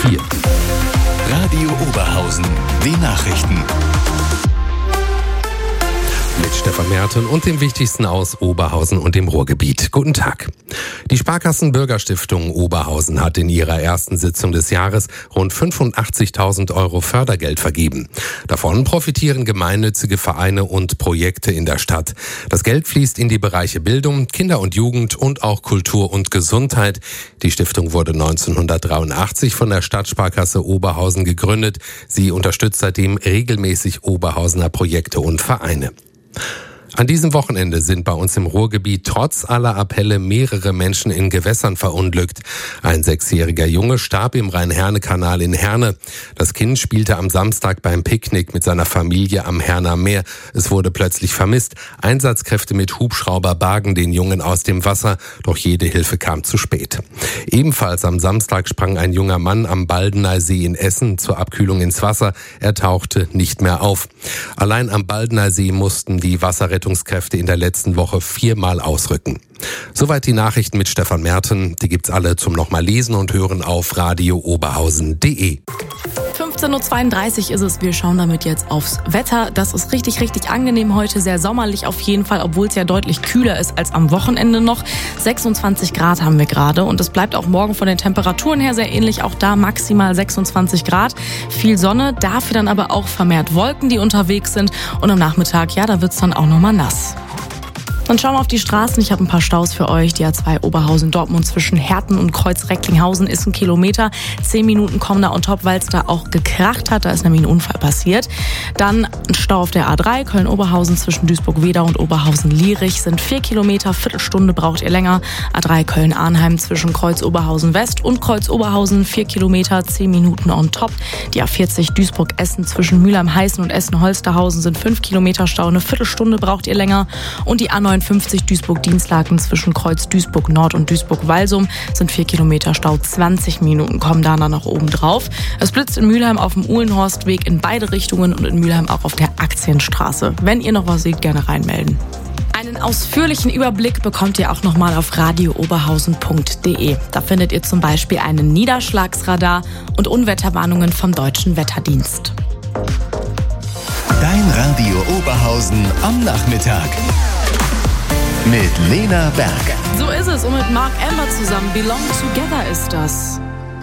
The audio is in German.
4. Radio Oberhausen, die Nachrichten. Mit Stefan Merten und dem Wichtigsten aus Oberhausen und dem Ruhrgebiet. Guten Tag. Die Sparkassen-Bürgerstiftung Oberhausen hat in ihrer ersten Sitzung des Jahres rund 85.000 € Fördergeld vergeben. Davon profitieren gemeinnützige Vereine und Projekte in der Stadt. Das Geld fließt in die Bereiche Bildung, Kinder- und Jugend und auch Kultur und Gesundheit. Die Stiftung wurde 1983 von der Stadtsparkasse Oberhausen gegründet. Sie unterstützt seitdem regelmäßig Oberhausener Projekte und Vereine. An diesem Wochenende sind bei uns im Ruhrgebiet trotz aller Appelle mehrere Menschen in Gewässern verunglückt. Ein 6-jähriger Junge starb im Rhein-Herne-Kanal in Herne. Das Kind spielte am Samstag beim Picknick mit seiner Familie am Herner Meer. Es wurde plötzlich vermisst. Einsatzkräfte mit Hubschrauber bargen den Jungen aus dem Wasser, doch jede Hilfe kam zu spät. Ebenfalls am Samstag sprang ein junger Mann am Baldener See in Essen zur Abkühlung ins Wasser. Er tauchte nicht mehr auf. Allein am Baldener See mussten die Wasserrettungskräfte in der letzten Woche 4-mal ausrücken. Soweit die Nachrichten mit Stefan Merten. Die gibt's alle zum nochmal lesen und hören auf radiooberhausen.de. 15.32 Uhr ist es. Wir schauen damit jetzt aufs Wetter. Das ist richtig, richtig angenehm heute. Sehr sommerlich auf jeden Fall, obwohl es ja deutlich kühler ist als am Wochenende noch. 26 Grad haben wir gerade und es bleibt auch morgen von den Temperaturen her sehr ähnlich. Auch da maximal 26 Grad. Viel Sonne, dafür dann aber auch vermehrt Wolken, die unterwegs sind. Und am Nachmittag, ja, da wird's dann auch nochmal nass. Dann schauen wir auf die Straßen. Ich habe ein paar Staus für euch. Die A2 Oberhausen-Dortmund zwischen Herten und Kreuz-Recklinghausen ist 1 Kilometer. 10 Minuten kommen da on top, weil es da auch gekracht hat. Da ist nämlich ein Unfall passiert. Dann ein Stau auf der A3 Köln-Oberhausen zwischen Duisburg-Wedau und Oberhausen-Lierich sind 4 Kilometer. Viertelstunde braucht ihr länger. A3 Köln-Arnheim zwischen Kreuz-Oberhausen-West und Kreuz-Oberhausen 4 Kilometer, 10 Minuten on top. Die A40 Duisburg-Essen zwischen Mülheim-Heißen und Essen-Holsterhausen sind 5 Kilometer Stau. Eine Viertelstunde braucht ihr länger. Und die A59 Duisburg-Dienstlaken zwischen Kreuz Duisburg-Nord und Duisburg-Walsum sind 4 Kilometer Stau. 20 Minuten kommen da noch oben drauf. Es blitzt in Mülheim auf dem Uhlenhorstweg in beide Richtungen und in Mülheim auch auf der Aktienstraße. Wenn ihr noch was seht, gerne reinmelden. Einen ausführlichen Überblick bekommt ihr auch nochmal auf radiooberhausen.de. Da findet ihr zum Beispiel einen Niederschlagsradar und Unwetterwarnungen vom Deutschen Wetterdienst. Dein Radio Oberhausen am Nachmittag. Mit Lena Berg. So ist es und mit Mark Amber zusammen. Belong Together ist das.